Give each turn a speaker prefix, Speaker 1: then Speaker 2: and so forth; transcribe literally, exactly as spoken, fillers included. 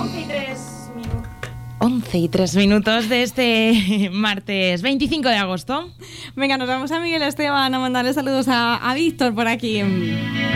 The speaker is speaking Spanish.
Speaker 1: once y tres minutos. once y tres minutos de este martes veinticinco de agosto.
Speaker 2: Venga, nos vamos a Miguel Esteban a mandarle saludos a, a Víctor por aquí.